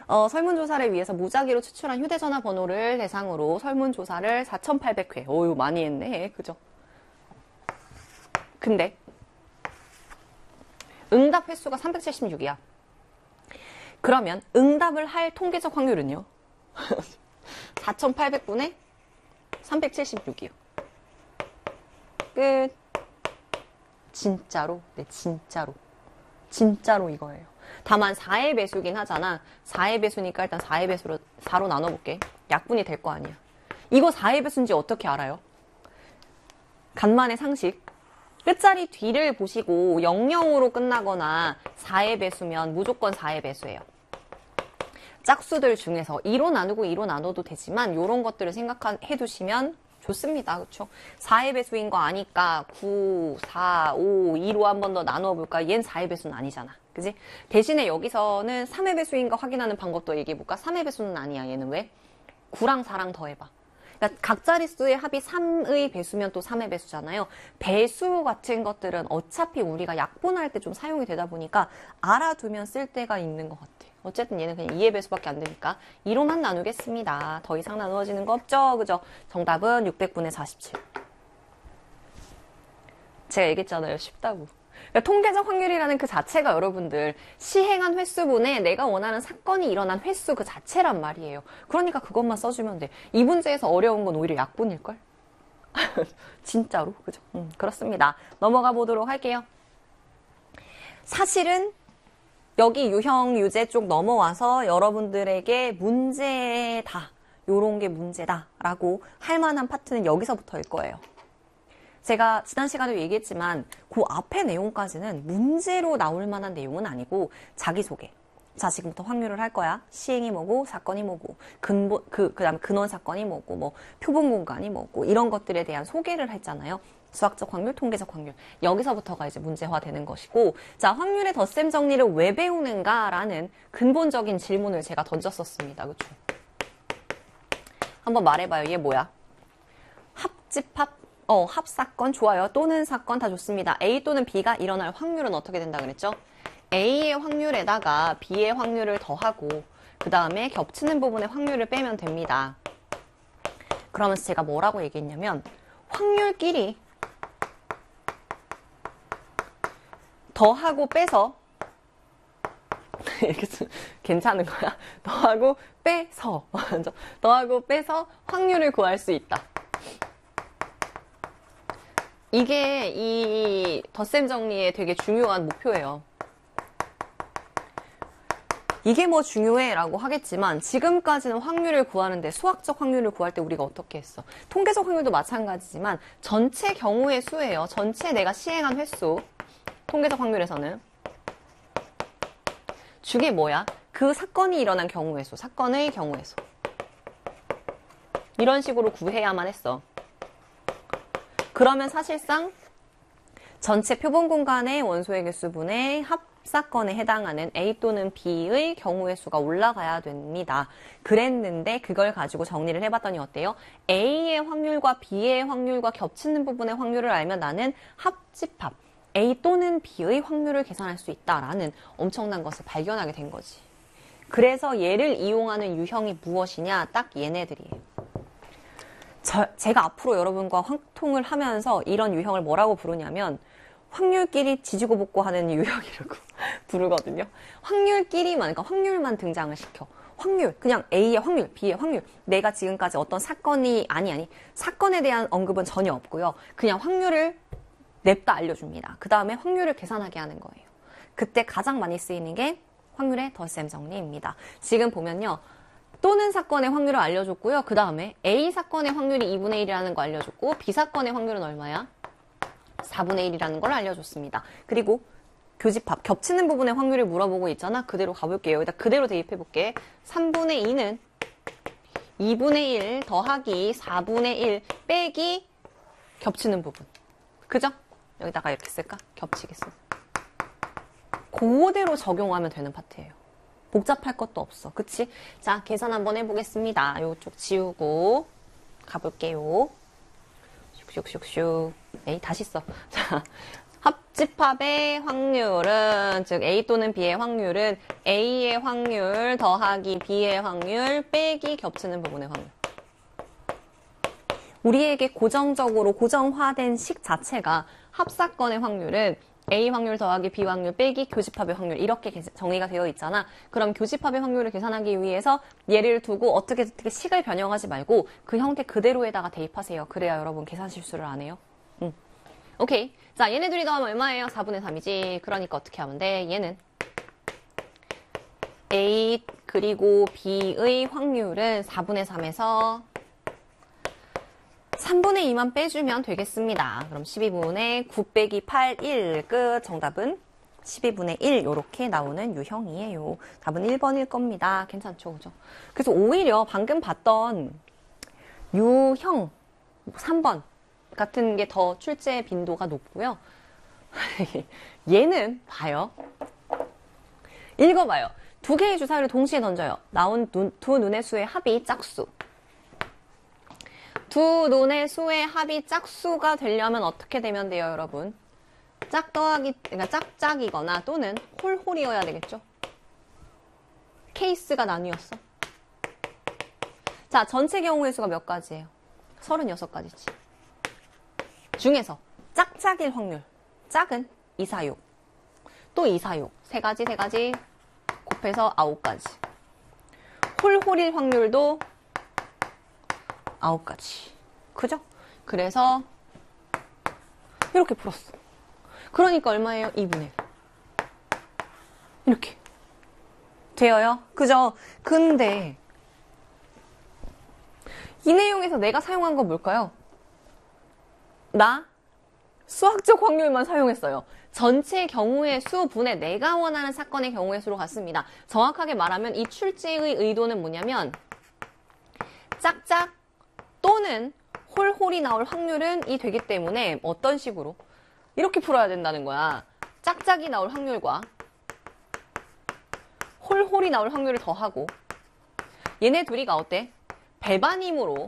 설문조사를 위해서 무작위로 추출한 휴대전화 번호를 대상으로 설문조사를 4,800회. 어유 많이 했네. 그죠? 근데 응답 횟수가 376이야. 그러면 응답을 할 통계적 확률은요? 4,800분의 376이요. 끝. 진짜로? 네, 진짜로. 진짜로 이거예요. 다만 4의 배수긴 하잖아. 4의 배수니까 일단 4의 배수로 4로 나눠볼게. 약분이 될 거 아니야. 이거 4의 배수인지 어떻게 알아요? 간만의 상식. 끝자리 뒤를 보시고 00으로 끝나거나 4의 배수면 무조건 4의 배수예요. 짝수들 중에서 2로 나누고 2로 나눠도 되지만 이런 것들을 생각해 두시면 좋습니다. 그렇죠? 4의 배수인 거 아니까 9, 4, 5, 2로 한 번 더 나눠볼까? 얜 4의 배수는 아니잖아. 그지? 대신에 여기서는 3의 배수인 거 확인하는 방법도 얘기해볼까? 3의 배수는 아니야. 얘는 왜? 9랑 4랑 더해봐. 그러니까 각 자릿수의 합이 3의 배수면 또 3의 배수잖아요. 배수 같은 것들은 어차피 우리가 약분할 때 좀 사용이 되다 보니까 알아두면 쓸 때가 있는 것 같아. 어쨌든 얘는 그냥 2의 배수밖에 안 되니까 2로만 나누겠습니다. 더 이상 나누어지는 거 없죠? 그죠? 정답은 600분의 47. 제가 얘기했잖아요. 쉽다고. 그러니까 통계적 확률이라는 그 자체가 여러분들 시행한 횟수분의 내가 원하는 사건이 일어난 횟수 그 자체란 말이에요. 그러니까 그것만 써주면 돼. 이 문제에서 어려운 건 오히려 약분일걸? 진짜로. 그죠? 그렇습니다. 넘어가 보도록 할게요. 사실은 여기 유형, 유제 쪽 넘어와서 여러분들에게 문제다. 요런 게 문제다. 라고 할 만한 파트는 여기서부터일 거예요. 제가 지난 시간에도 얘기했지만 그 앞의 내용까지는 문제로 나올 만한 내용은 아니고 자기소개. 자, 지금부터 확률을 할 거야. 시행이 뭐고, 사건이 뭐고, 그다음에 근원 사건이 뭐고, 뭐 표본 공간이 뭐고 이런 것들에 대한 소개를 했잖아요. 수학적 확률, 통계적 확률. 여기서부터가 이제 문제화 되는 것이고, 자, 확률의 덧셈 정리를 왜 배우는가라는 근본적인 질문을 제가 던졌었습니다. 그렇죠? 한번 말해봐요. 얘 뭐야? 합집합. 합사건 좋아요. 또는 사건 다 좋습니다. A 또는 B가 일어날 확률은 어떻게 된다 그랬죠? A의 확률에다가 B의 확률을 더하고 그 다음에 겹치는 부분의 확률을 빼면 됩니다. 그러면서 제가 뭐라고 얘기했냐면 확률끼리 더하고 빼서 이렇게 괜찮은 거야? 더하고 빼서 더하고 빼서 확률을 구할 수 있다. 이게 이 덧셈 정리의 되게 중요한 목표예요. 이게 뭐 중요해 라고 하겠지만 지금까지는 확률을 구하는데 수학적 확률을 구할 때 우리가 어떻게 했어? 통계적 확률도 마찬가지지만 전체 경우의 수예요. 전체 내가 시행한 횟수. 통계적 확률에서는 중에 뭐야? 그 사건이 일어난 경우의 수. 사건의 경우의 수. 이런 식으로 구해야만 했어. 그러면 사실상 전체 표본 공간의 원소의 개수분의 합사건에 해당하는 A 또는 B의 경우의 수가 올라가야 됩니다. 그랬는데 그걸 가지고 정리를 해봤더니 어때요? A의 확률과 B의 확률과 겹치는 부분의 확률을 알면 나는 합집합 A 또는 B의 확률을 계산할 수 있다라는 엄청난 것을 발견하게 된 거지. 그래서 얘를 이용하는 유형이 무엇이냐? 딱 얘네들이에요. 제가 앞으로 여러분과 확통을 하면서 이런 유형을 뭐라고 부르냐면 확률끼리 지지고 볶고 하는 유형이라고 부르거든요. 확률끼리만, 그러니까 확률만 등장을 시켜. 확률, 그냥 A의 확률, B의 확률. 내가 지금까지 어떤 사건이, 사건에 대한 언급은 전혀 없고요. 그냥 확률을 냅다 알려줍니다. 그 다음에 확률을 계산하게 하는 거예요. 그때 가장 많이 쓰이는 게 확률의 덧셈 정리입니다. 지금 보면요. 또는 사건의 확률을 알려줬고요. 그 다음에 A 사건의 확률이 2분의 1이라는 거 알려줬고 B 사건의 확률은 얼마야? 4분의 1이라는 걸 알려줬습니다. 그리고 교집합, 겹치는 부분의 확률을 물어보고 있잖아. 그대로 가볼게요. 여기다 그대로 대입해볼게. 3분의 2는 2분의 1 더하기 4분의 1 빼기 겹치는 부분. 그죠? 여기다가 이렇게 쓸까? 겹치겠어. 그대로 적용하면 되는 파트예요. 복잡할 것도 없어. 그치? 자, 계산 한번 해보겠습니다. 요쪽 지우고 가볼게요. 슉슉슉슉. 에이, 다시 써. 자, 합집합의 확률은, 즉 A 또는 B의 확률은 A의 확률 더하기 B의 확률 빼기 겹치는 부분의 확률. 우리에게 고정적으로 고정화된 식 자체가 합사건의 확률은 A 확률 더하기 B 확률 빼기 교집합의 확률, 이렇게 정리가 되어 있잖아. 그럼 교집합의 확률을 계산하기 위해서 예를 두고 어떻게 식을 변형하지 말고 그 형태 그대로에다가 대입하세요. 그래야 여러분 계산 실수를 안 해요. 오케이. 자, 얘네 둘이 더하면 얼마예요? 4분의 3이지. 그러니까 어떻게 하면 돼? 얘는 A 그리고 B의 확률은 4분의 3에서 3분의 2만 빼주면 되겠습니다. 그럼 12분의 9 빼기 8, 1 끝. 정답은 12분의 1 요렇게 나오는 유형이에요. 답은 1번일 겁니다. 괜찮죠? 그죠? 그래서 오히려 방금 봤던 유형 3번 같은 게 더 출제 빈도가 높고요. 얘는 봐요. 읽어봐요. 두 개의 주사위를 동시에 던져요. 나온 두 눈의 수의 합이 짝수. 두 눈의 수의 합이 짝수가 되려면 어떻게 되면 돼요, 여러분? 짝 더하기, 그러니까 짝짝이거나 또는 홀홀이어야 되겠죠? 케이스가 나뉘었어. 자, 전체 경우의 수가 몇 가지예요? 36가지지. 중에서 짝짝일 확률. 짝은 2, 4, 6. 또 2, 4, 6. 3가지, 3가지 곱해서 9가지. 홀홀일 확률도 9가지. 그죠? 그래서 이렇게 풀었어. 그러니까 얼마예요? 2분의 1. 이렇게. 되어요? 그죠? 근데 이 내용에서 내가 사용한 건 뭘까요? 나 수학적 확률만 사용했어요. 전체 경우의 수분의 내가 원하는 사건의 경우의 수로 갔습니다. 정확하게 말하면 이 출제의 의도는 뭐냐면 짝짝 또는 홀홀이 나올 확률은 이 되기 때문에 어떤 식으로? 이렇게 풀어야 된다는 거야. 짝짝이 나올 확률과 홀홀이 나올 확률을 더하고 얘네 둘이가 어때? 배반임으로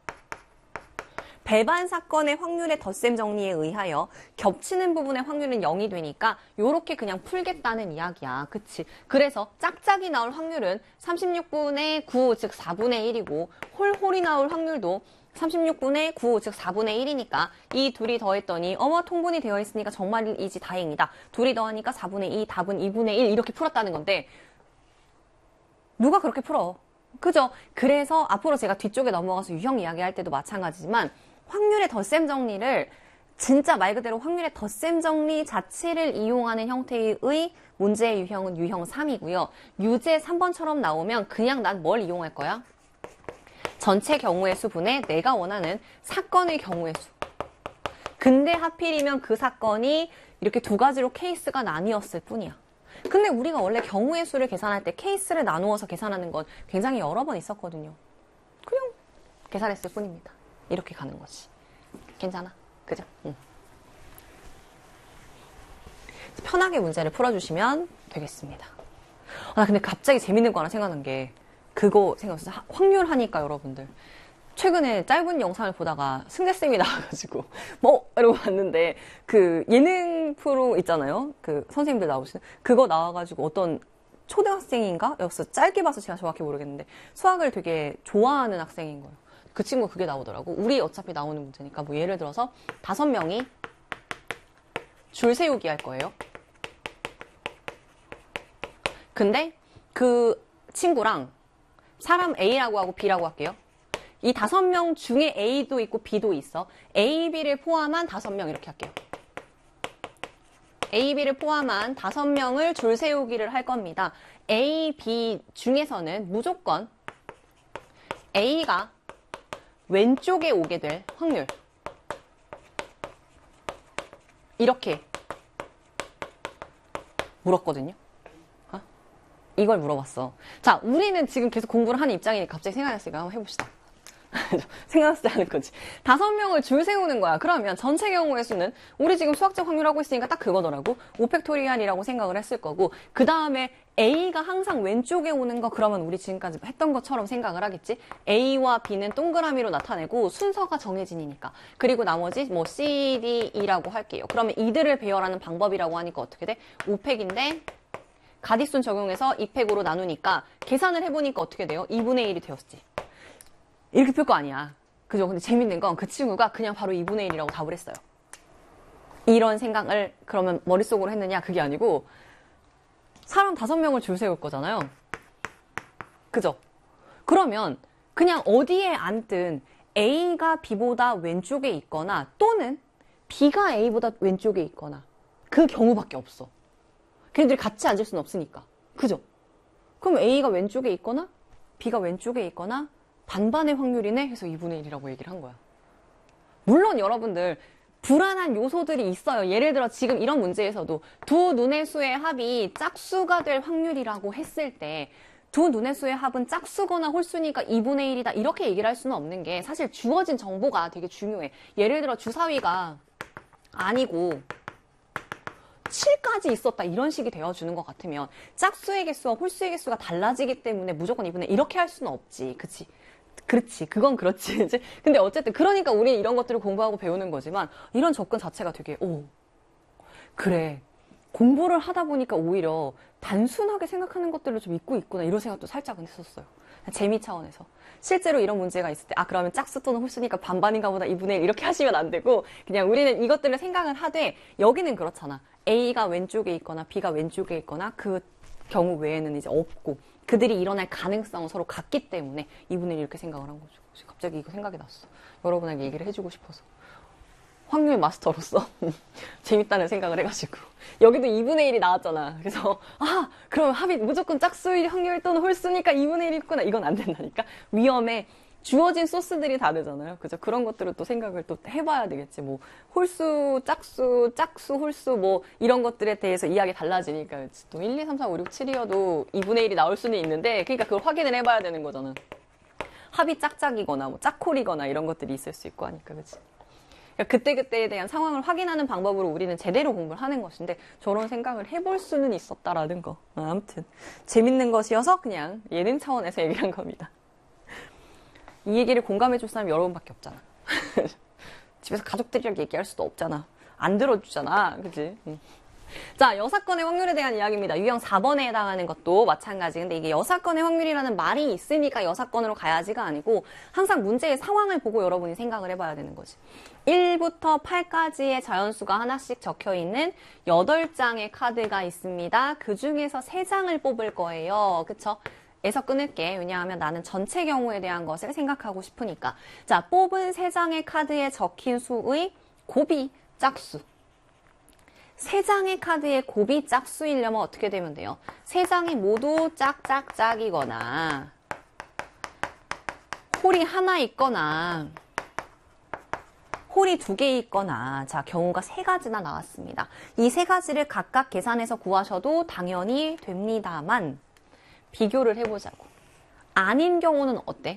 배반 사건의 확률의 덧셈 정리에 의하여 겹치는 부분의 확률은 0이 되니까 요렇게 그냥 풀겠다는 이야기야. 그치? 그래서 짝짝이 나올 확률은 36분의 9, 즉 4분의 1이고 홀홀이 나올 확률도 36분의 9, 즉 4분의 1이니까 이 둘이 더했더니 어머 통분이 되어 있으니까 정말이지 다행이다. 둘이 더하니까 4분의 2, 답은 2분의 1 이렇게 풀었다는 건데 누가 그렇게 풀어? 그죠? 그래서 앞으로 제가 뒤쪽에 넘어가서 유형 이야기할 때도 마찬가지지만 확률의 덧셈 정리를 진짜 말 그대로 확률의 덧셈 정리 자체를 이용하는 형태의 문제의 유형은 유형 3이고요. 유제 3번처럼 나오면 그냥 난 뭘 이용할 거야? 전체 경우의 수분에 내가 원하는 사건의 경우의 수. 근데 하필이면 그 사건이 이렇게 두 가지로 케이스가 나뉘었을 뿐이야. 근데 우리가 원래 경우의 수를 계산할 때 케이스를 나누어서 계산하는 건 굉장히 여러 번 있었거든요. 그냥 계산했을 뿐입니다. 이렇게 가는 거지. 괜찮아? 그죠? 응. 편하게 문제를 풀어주시면 되겠습니다. 나 근데 갑자기 재밌는 거 하나 생각난 게 그거 생각났어요. 확률 하니까 여러분들. 최근에 짧은 영상을 보다가 승재쌤이 나와가지고 이러고 봤는데 그 예능 프로 있잖아요. 그 선생님들 나오시는 그거 나와가지고 어떤 초등학생인가? 여기서 짧게 봐서 제가 정확히 모르겠는데 수학을 되게 좋아하는 학생인 거예요. 그 친구 그게 나오더라고. 우리 어차피 나오는 문제니까 뭐 예를 들어서 5명이 줄 세우기 할 거예요. 근데 그 친구랑 사람 A라고 하고 B라고 할게요. 이 5명 중에 A도 있고 B도 있어. A, B를 포함한 5명 이렇게 할게요. A, B를 포함한 5명을 줄 세우기를 할 겁니다. A, B 중에서는 무조건 A가 왼쪽에 오게 될 확률. 이렇게 물었거든요. 이걸 물어봤어. 자, 우리는 지금 계속 공부를 하는 입장이니까 갑자기 생각났으니까 한번 해봅시다. 생각하지 않은 거지. 5명을 줄 세우는 거야. 그러면 전체 경우의 수는 우리 지금 수학적 확률 하고 있으니까 딱 그거더라고. 5팩토리알이라고 생각을 했을 거고 그 다음에 A가 항상 왼쪽에 오는 거 그러면 우리 지금까지 했던 것처럼 생각을 하겠지. A와 B는 동그라미로 나타내고 순서가 정해진이니까. 그리고 나머지 뭐 C, D, E라고 할게요. 그러면 이들을 배열하는 방법이라고 하니까 어떻게 돼? 5팩인데 가디순 적용해서 2팩으로 나누니까 계산을 해보니까 어떻게 돼요? 2분의 1이 되었지. 이렇게 풀 거 아니야. 그죠? 근데 재밌는 건 그 친구가 그냥 바로 2분의 1이라고 답을 했어요. 이런 생각을 그러면 머릿속으로 했느냐? 그게 아니고 사람 5명을 줄 세울 거잖아요. 그죠? 그러면 그냥 어디에 앉든 A가 B보다 왼쪽에 있거나 또는 B가 A보다 왼쪽에 있거나 그 경우밖에 없어. 걔네들이 같이 앉을 수는 없으니까. 그죠? 그럼 A가 왼쪽에 있거나 B가 왼쪽에 있거나 반반의 확률이네 해서 2분의 1이라고 얘기를 한 거야. 물론 여러분들 불안한 요소들이 있어요. 예를 들어 지금 이런 문제에서도 두 눈의 수의 합이 짝수가 될 확률이라고 했을 때 두 눈의 수의 합은 짝수거나 홀수니까 2분의 1이다 이렇게 얘기를 할 수는 없는 게 사실 주어진 정보가 되게 중요해. 예를 들어 주사위가 아니고 7까지 있었다 이런 식이 되어주는 것 같으면 짝수의 개수와 홀수의 개수가 달라지기 때문에 무조건 2분의 1 이렇게 할 수는 없지. 그치? 그렇지. 그건 그렇지. 이제 근데 어쨌든 그러니까 우리 이런 것들을 공부하고 배우는 거지만 이런 접근 자체가 되게 그래. 공부를 하다 보니까 오히려 단순하게 생각하는 것들을 좀 잊고 있구나 이런 생각도 살짝은 했었어요. 재미 차원에서. 실제로 이런 문제가 있을 때 그러면 짝수 또는 홀수니까 반반인가 보다 2분의 1 이렇게 하시면 안 되고 그냥 우리는 이것들을 생각을 하되 여기는 그렇잖아. A가 왼쪽에 있거나 B가 왼쪽에 있거나 그 경우 외에는 이제 없고 그들이 일어날 가능성은 서로 같기 때문에 2분의 1 이렇게 생각을 한 거죠. 갑자기 이거 생각이 났어. 여러분에게 얘기를 해주고 싶어서. 확률 마스터로서 재밌다는 생각을 해가지고 여기도 2분의 1이 나왔잖아. 그래서 그럼 합이 무조건 짝수일 확률 또는 홀수니까 2분의 1이 있구나. 이건 안 된다니까. 위험에 주어진 소스들이 다르잖아요. 그죠? 그런 것들을 또 생각을 또 해봐야 되겠지. 뭐 홀수, 짝수, 홀수 뭐 이런 것들에 대해서 이야기 달라지니까 또 1, 2, 3, 4, 5, 6, 7이어도 2분의 1이 나올 수는 있는데 그러니까 그걸 확인을 해봐야 되는 거잖아. 합이 짝짝이거나 뭐 짝홀이거나 이런 것들이 있을 수 있고 하니까 그치? 그때그때에 대한 상황을 확인하는 방법으로 우리는 제대로 공부를 하는 것인데 저런 생각을 해볼 수는 있었다라는 거. 아무튼 재밌는 것이어서 그냥 예능 차원에서 얘기를 한 겁니다. 이 얘기를 공감해 줄 사람이 여러분밖에 없잖아. 집에서 가족들이랑 얘기할 수도 없잖아. 안 들어주잖아. 그치? 자, 여사건의 확률에 대한 이야기입니다. 유형 4번에 해당하는 것도 마찬가지. 근데 이게 여사건의 확률이라는 말이 있으니까 여사건으로 가야지가 아니고 항상 문제의 상황을 보고 여러분이 생각을 해봐야 되는 거지. 1부터 8까지의 자연수가 하나씩 적혀있는 8장의 카드가 있습니다. 그 중에서 3장을 뽑을 거예요. 그쵸? 에서 끊을게. 왜냐하면 나는 전체 경우에 대한 것을 생각하고 싶으니까. 자, 뽑은 3장의 카드에 적힌 수의 곱이 짝수. 3장의 카드의 곱이 짝수이려면 어떻게 되면 돼요? 3장이 모두 짝짝짝이거나 홀이 하나 있거나 홀이 2개 있거나 자 경우가 3가지나 나왔습니다. 이 3가지를 각각 계산해서 구하셔도 당연히 됩니다만 비교를 해보자고. 아닌 경우는 어때?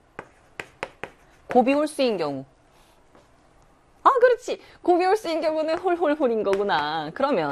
곱이 홀수인 경우. 그렇지. 곱이 홀수인 경우는 홀인 거구나. 그러면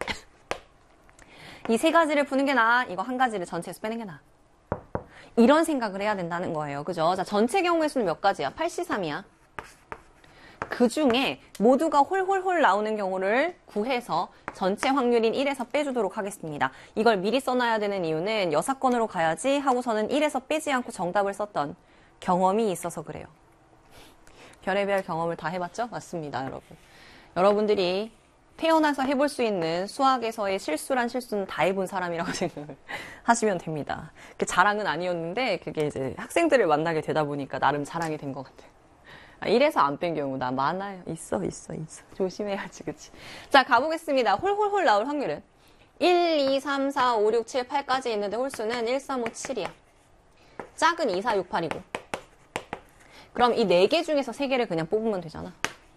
이 3가지를 푸는 게 나아? 이거 1가지를 전체에서 빼는 게 나아? 이런 생각을 해야 된다는 거예요. 그죠? 자, 전체 경우의 수는 몇 가지야? 8C3이야. 그 중에 모두가 홀 나오는 경우를 구해서 전체 확률인 1에서 빼주도록 하겠습니다. 이걸 미리 써놔야 되는 이유는 여사건으로 가야지 하고서는 1에서 빼지 않고 정답을 썼던 경험이 있어서 그래요. 별의별 경험을 다 해봤죠? 맞습니다, 여러분. 여러분들이 태어나서 해볼 수 있는 수학에서의 실수란 실수는 다 해본 사람이라고 생각을 하시면 됩니다. 그 자랑은 아니었는데 그게 이제 학생들을 만나게 되다 보니까 나름 자랑이 된 것 같아요. 1에서 안 뺀 경우 나 많아요. 있어. 조심해야지, 그치? 자, 가보겠습니다. 홀 나올 확률은 1, 2, 3, 4, 5, 6, 7, 8까지 있는데 홀수는 1, 3, 5, 7이야. 짝은 2, 4, 6, 8이고. 그럼 이 4개 중에서 3개를 그냥 뽑으면 되잖아.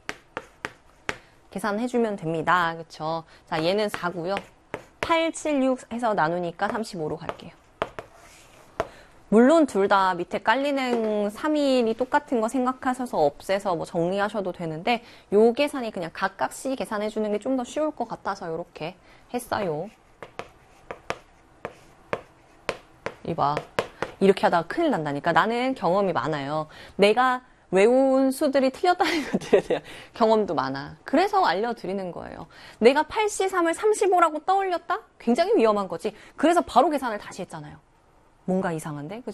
계산해주면 됩니다. 그쵸? 자, 얘는 4고요. 8, 7, 6 해서 나누니까 35로 갈게요. 물론 둘 다 밑에 깔리는 3일이 똑같은 거 생각하셔서 없애서 뭐 정리하셔도 되는데 요 계산이 그냥 각각씩 계산해 주는 게 좀 더 쉬울 것 같아서 이렇게 했어요. 이봐. 이렇게 하다가 큰일 난다니까. 나는 경험이 많아요. 내가 외운 수들이 틀렸다는 것들에 대한 경험도 많아. 그래서 알려드리는 거예요. 내가 8C3을 35라고 떠올렸다? 굉장히 위험한 거지. 그래서 바로 계산을 다시 했잖아요. 뭔가 이상한데? 그죠?